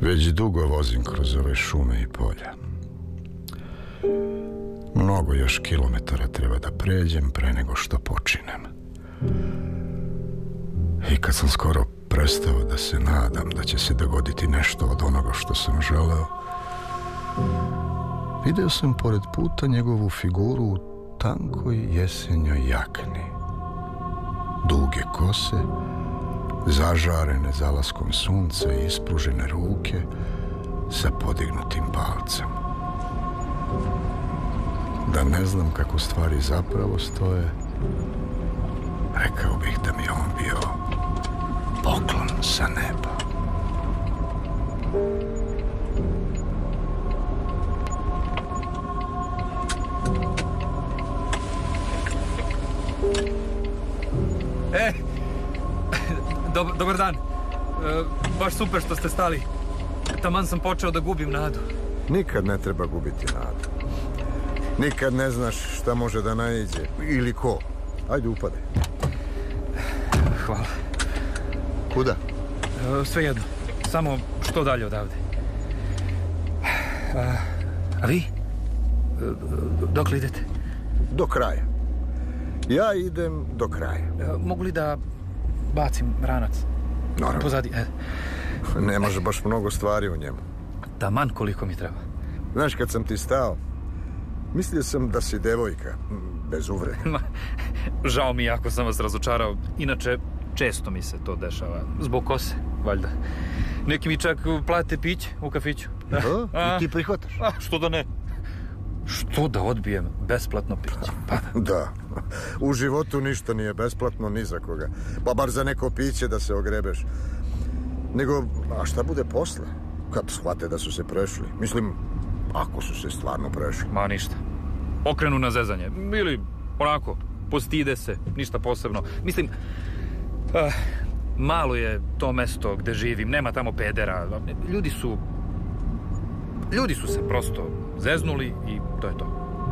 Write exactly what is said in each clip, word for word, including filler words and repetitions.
Već dugo vozim kroz ove šume i polja. Mnogo još kilometara treba da pređem pre nego što počinem. I kad sam skoro prestao da se nadam da će se dogoditi nešto od onoga što sam želeo, video sam pored puta njegovu figuru u tankoj jesenjoj jakni. Duge kose, zažarene zalaskom sunca i ispružene ruke sa podignutim palcem. Da ne znam kako stvari zapravo stoje, rekao bih da mi je on bio poklon sa neba. E, dob dobar dan. E, baš super što ste stali. Taman sam počeo da gubim nadu. Nikad ne treba gubiti nadu. Nikad ne znaš šta može da naiđe. Ili ko. Ajde, upadaj. Hvala. Kuda? E, sve jedno. Samo što dalje odavde. A, a vi? E, dokle idete? Do kraja. Ja idem do kraja. E, mogu li da bacim ranac? Naravno. Pozadi. E. Ne može baš mnogo stvari u njemu. Taman koliko mi treba. Znaš, kad sam ti stao, mislio sam da si devojka, bez uvrede. Žao mi ako sam vas razočarao. Inače, često mi se to dešava. Zbog kose, valjda. Neki mi čak plate piće u kafiću. A, i ti prihvataš? A, što da ne? Što da odbijem besplatno piće? Pa da. Da. U životu ništa nije besplatno ni za koga. Pa bar za neko piće da se ogrebeš. Nego, a šta bude posle? Kad shvate da su se prešli? Mislim, ako su se stvarno prešli. Ma ništa. Okrenu na zezanje. Ili, onako, postide se. Ništa posebno. Mislim, uh, malo je to mesto gde živim. Nema tamo pedera. Ljudi su... Ljudi su se prosto zeznuli i to je to.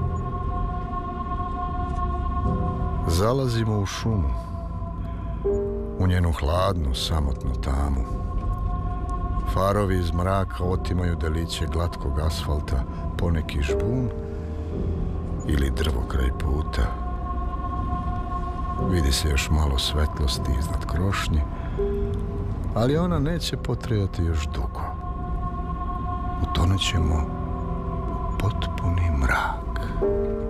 Zalazimo u šumu. U njenu hladnu, samotnu tamu. Farovi iz mraka otimaju deliće glatkog asfalta, poneki žbun ili drvo kraj puta. Vidi se još malo svetlosti iznad krošnje, ali ona neće potrajati još dugo. Utonut ćemo u potpuni mrak.